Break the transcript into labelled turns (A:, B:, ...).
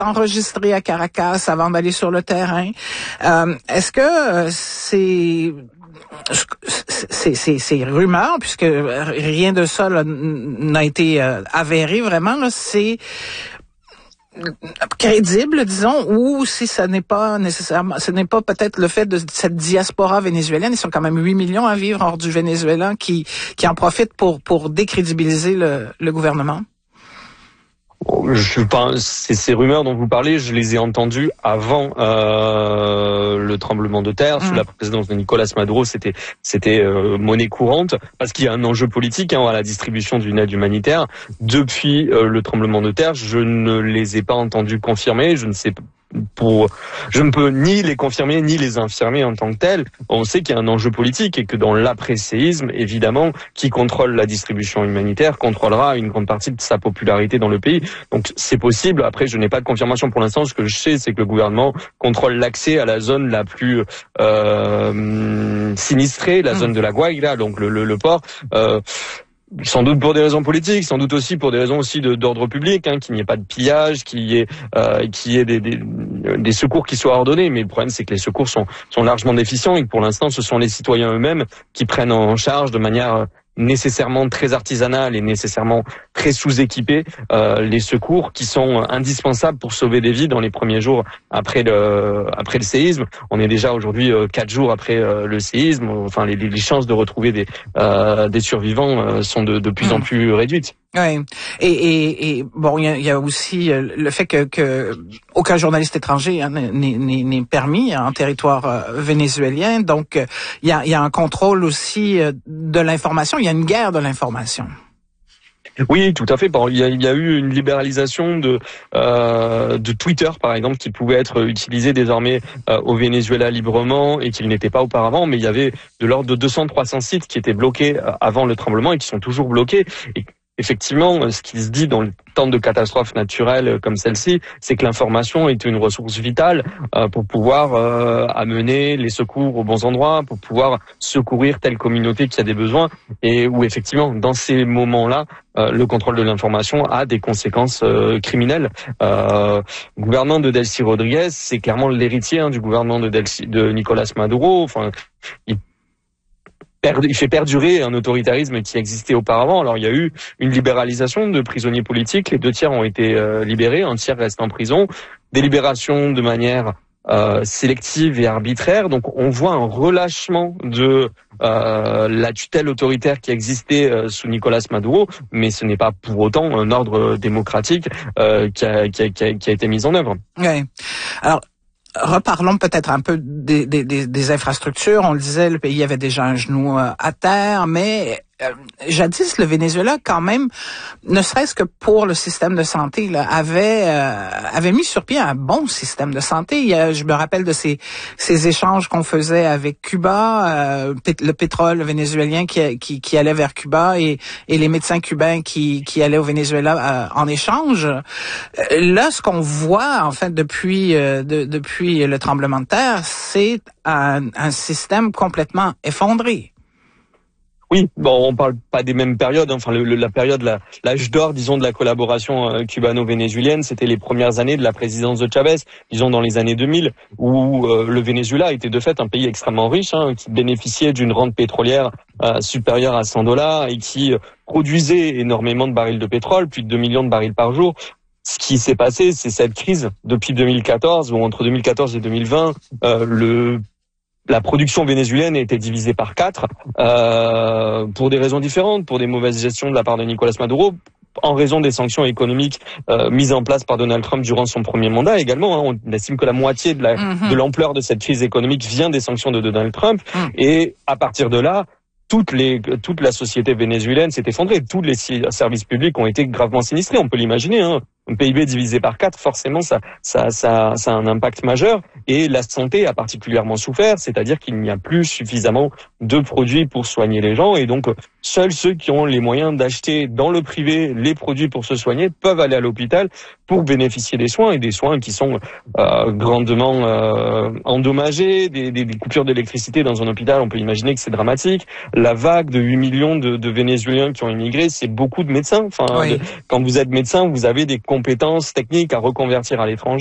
A: enregistré à Caracas avant d'aller sur le terrain. Est-ce que ces rumeurs, puisque rien de ça là, n'a été avéré vraiment, là, c'est crédible, disons, ou si ce n'est pas nécessairement, ce n'est pas peut-être le fait de cette diaspora vénézuélienne, ils sont quand même 8 millions à vivre hors du Venezuela qui en profitent pour décrédibiliser le gouvernement?
B: Je pense, ces rumeurs dont vous parlez, je les ai entendues avant le tremblement de terre. Sous la présidence de Nicolas Maduro, c'était monnaie courante, parce qu'il y a un enjeu politique à la distribution d'une aide humanitaire. Depuis le tremblement de terre, je ne les ai pas entendus confirmer. Je ne peux ni les confirmer ni les infirmer en tant que tels. On sait qu'il y a un enjeu politique et que dans l'après-séisme, évidemment, qui contrôle la distribution humanitaire contrôlera une grande partie de sa popularité dans le pays. Donc c'est possible. Après, je n'ai pas de confirmation pour l'instant. Ce que je sais, c'est que le gouvernement contrôle l'accès à la zone la plus sinistrée, la zone de la Guaira, donc le port. Sans doute pour des raisons politiques, sans doute aussi pour des raisons aussi d'ordre public, qu'il n'y ait pas de pillage, qu'il y ait des secours qui soient ordonnés. Mais le problème, c'est que les secours sont largement déficients et que pour l'instant, ce sont les citoyens eux-mêmes qui prennent en charge de manière nécessairement très artisanale et nécessairement très sous-équipée les secours qui sont indispensables pour sauver des vies dans les premiers jours après le séisme. On est déjà aujourd'hui 4 jours après le séisme. Enfin, les chances de retrouver des survivants sont de plus en plus réduites.
A: Oui. Et bon, il y a aussi le fait que aucun journaliste étranger n'est permis en territoire vénézuélien. Donc, il y a un contrôle aussi de l'information. Il y a une guerre de l'information.
B: Oui, tout à fait. Bon, il y a eu une libéralisation de Twitter, par exemple, qui pouvait être utilisé désormais au Venezuela librement et qu'il n'était pas auparavant. Mais il y avait de l'ordre de 200-300 sites qui étaient bloqués avant le tremblement et qui sont toujours bloqués. Et effectivement, ce qui se dit dans le temps de catastrophes naturelles comme celle-ci, c'est que l'information est une ressource vitale pour pouvoir amener les secours aux bons endroits, pour pouvoir secourir telle communauté qui a des besoins, et où effectivement, dans ces moments-là, le contrôle de l'information a des conséquences criminelles. Le gouvernement de Delcy Rodriguez, c'est clairement l'héritier du gouvernement de Nicolas Maduro. Enfin, il fait perdurer un autoritarisme qui existait auparavant. Alors il y a eu une libéralisation de prisonniers politiques, les 2 tiers ont été libérés, 1 tiers reste en prison, des libérations de manière sélective et arbitraire. Donc on voit un relâchement de la tutelle autoritaire qui existait sous Nicolas Maduro, mais ce n'est pas pour autant un ordre démocratique qui a été mis en œuvre.
A: Oui. Alors, reparlons peut-être un peu des infrastructures. On le disait, le pays avait déjà un genou à terre, mais jadis, le Venezuela, quand même, ne serait-ce que pour le système de santé, là, avait mis sur pied un bon système de santé. Je me rappelle de ces échanges qu'on faisait avec Cuba, le pétrole vénézuélien qui allait vers Cuba et les médecins cubains qui allaient au Venezuela en échange. Là, ce qu'on voit, en fait, depuis le tremblement de terre, c'est un système complètement effondré.
B: Oui, bon, on parle pas des mêmes périodes. Enfin, la période, l'âge d'or, disons, de la collaboration cubano-vénézuélienne, c'était les premières années de la présidence de Chavez, disons dans les années 2000, où le Venezuela était de fait un pays extrêmement riche, qui bénéficiait d'une rente pétrolière supérieure à $100 et qui produisait énormément de barils de pétrole, plus de 2 millions de barils par jour. Ce qui s'est passé, c'est cette crise depuis 2014, ou entre 2014 et 2020, la production vénézuélienne a été divisée par 4 pour des raisons différentes, pour des mauvaises gestions de la part de Nicolas Maduro, en raison des sanctions économiques mises en place par Donald Trump durant son premier mandat également. On estime que la moitié de l'ampleur de cette crise économique vient des sanctions de Donald Trump. Et à partir de là, toute la société vénézuélienne s'est effondrée. Tous les services publics ont été gravement sinistrés. On peut l'imaginer. Un PIB divisé par 4, forcément, ça a un impact majeur. Et la santé a particulièrement souffert, c'est-à-dire qu'il n'y a plus suffisamment de produits pour soigner les gens. Et donc, seuls ceux qui ont les moyens d'acheter dans le privé les produits pour se soigner peuvent aller à l'hôpital pour bénéficier des soins, et des soins qui sont grandement endommagés. Des coupures d'électricité dans un hôpital, on peut imaginer que c'est dramatique. La vague de 8 millions de Vénézuéliens qui ont immigré, c'est beaucoup de médecins. Enfin,
A: oui.
B: Quand vous êtes médecin, vous avez des compétences techniques à reconvertir à l'étranger.